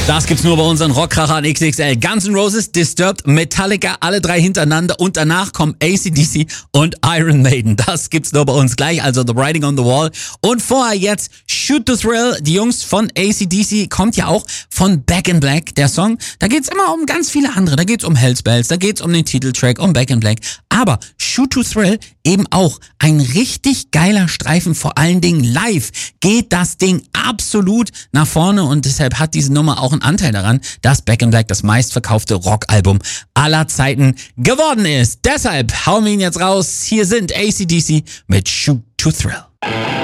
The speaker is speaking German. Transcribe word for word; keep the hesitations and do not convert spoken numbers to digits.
Das gibt's nur bei unseren Rockkrachern X X L. Guns N' Roses, Disturbed, Metallica, alle drei hintereinander und danach kommen A C D C und Iron Maiden. Das gibt's nur bei uns gleich, also The Writing on the Wall. Und vorher jetzt Shoot to Thrill, die Jungs von A C D C, kommt ja auch von Back in Black, der Song. Da geht's immer um ganz viele andere. Da geht's um Hell's Bells, da geht's um den Titeltrack, um Back in Black. Aber Shoot to Thrill eben auch ein richtig geiler Streifen, vor allen Dingen live geht das Ding absolut nach vorne und deshalb hat diese Nummer auch einen Anteil daran, dass Back in Black das meistverkaufte Rockalbum aller Zeiten geworden ist. Deshalb hauen wir ihn jetzt raus. Hier sind A C D C mit Shoot to Thrill.